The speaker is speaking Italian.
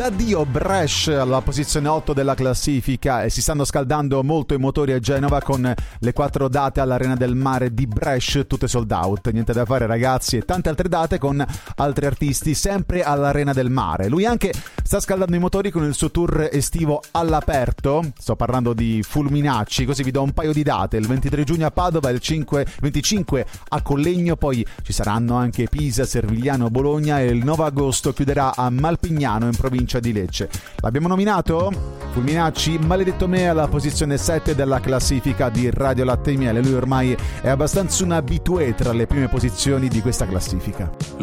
d'addio Brescia alla posizione 8 della classifica e si stanno scaldando molto i motori a Genova con le 4 date all'Arena del Mare di Brescia, tutte sold out. Niente da fare ragazzi, e tante altre date con altri artisti sempre all'Arena del Mare. Lui anche sta scaldando i motori con il suo tour estivo all'aperto, sto parlando di Fulminacci, così vi do un paio di date: il 23 giugno a Padova, il 25 a Collegno, poi ci saranno anche Pisa, Servigliano, Bologna e il 9 agosto chiuderà a Malpignano in provincia di Lecce. L'abbiamo nominato? Fulminacci, Maledetto me, alla posizione 7 della classifica di Radio Latte e Miele. Lui ormai è abbastanza un habitué tra le prime posizioni di questa classifica.